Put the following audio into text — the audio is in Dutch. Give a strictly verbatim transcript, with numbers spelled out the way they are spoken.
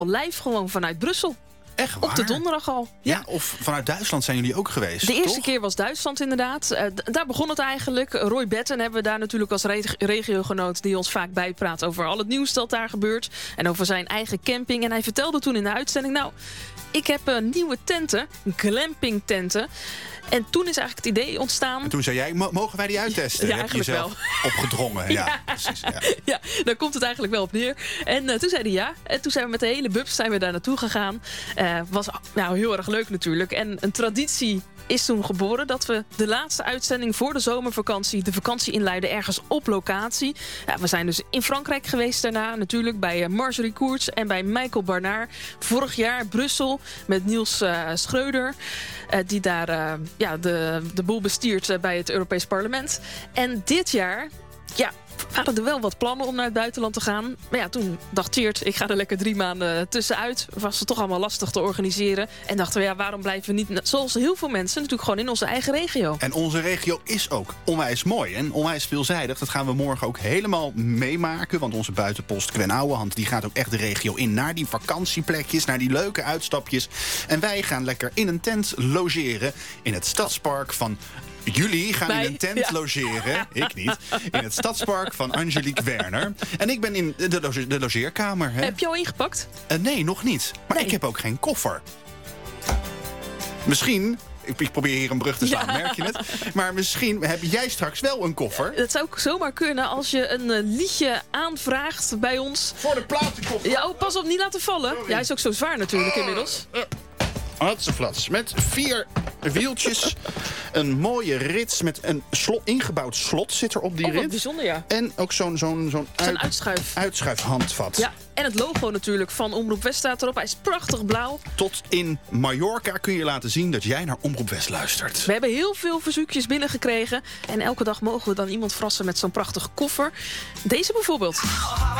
live gewoon vanuit Brussel. Echt waar? Op de donderdag al. Ja. Ja. Of vanuit Duitsland zijn jullie ook geweest, De eerste toch? keer was Duitsland inderdaad. Uh, d- daar begon het eigenlijk. Roy Betten hebben we daar natuurlijk als reg- regiogenoot... die ons vaak bijpraat over al het nieuws dat daar gebeurt. En over zijn eigen camping. En hij vertelde toen in de uitzending... nou, ik heb uh, nieuwe tenten, glampingtenten. En toen is eigenlijk het idee ontstaan... En toen zei jij, mo- mogen wij die uittesten? Ja, Heb je eigenlijk jezelf opgedrongen. Ja, Ja. precies. Ja. Ja, daar komt het eigenlijk wel op neer. En uh, toen zei hij ja. En toen zijn we met de hele bubs zijn we daar naartoe gegaan. Uh, was nou heel erg leuk natuurlijk. En een traditie is toen geboren dat we de laatste uitzending voor de zomervakantie... de vakantie inluiden ergens op locatie. Ja, we zijn dus in Frankrijk geweest daarna. Natuurlijk bij uh, Marjorie Koerts en bij Michael Barnard. Vorig jaar Brussel met Niels uh, Schreuder. Uh, die daar uh, ja, de, de boel bestiert uh, bij het Europees Parlement. En dit jaar... ja. waren er wel wat plannen om naar het buitenland te gaan. Maar ja, toen dacht Tjeerd, ik ga er lekker drie maanden tussenuit. Was het toch allemaal lastig te organiseren. En dachten we, ja, waarom blijven we niet... zoals heel veel mensen, natuurlijk gewoon in onze eigen regio. En onze regio is ook onwijs mooi en onwijs veelzijdig. Dat gaan we morgen ook helemaal meemaken. Want onze buitenpost Gwen Ouwehand, die gaat ook echt de regio in... naar die vakantieplekjes, naar die leuke uitstapjes. En wij gaan lekker in een tent logeren... in het stadspark van... Jullie gaan Wij, in een tent ja. logeren, ik niet, in het stadspark van Angelique Werner. En ik ben in de, loge- de logeerkamer. Hè? Heb je al ingepakt? Uh, nee, nog niet. Maar Nee. ik heb ook geen koffer. Misschien, ik, ik probeer hier een brug te slaan, Ja. merk je het? Maar misschien heb jij straks wel een koffer. Dat zou ook zomaar kunnen als je een uh, liedje aanvraagt bij ons. Voor de platenkoffer. Ja, oh, pas op, niet laten vallen. Ja, hij is ook zo zwaar natuurlijk inmiddels. Hatseflats. Met vier wieltjes. Een mooie rits met een slot, ingebouwd slot zit er op die Oh, wat rit. bijzonder, ja. En ook zo'n zo'n zo'n Zo'n uit, uitschuif. uitschuifhandvat. Ja, en het logo natuurlijk van Omroep West staat erop. Hij is prachtig blauw. Tot in Mallorca kun je laten zien dat jij naar Omroep West luistert. We hebben heel veel verzoekjes binnengekregen. En elke dag mogen we dan iemand verrassen met zo'n prachtige koffer. Deze bijvoorbeeld.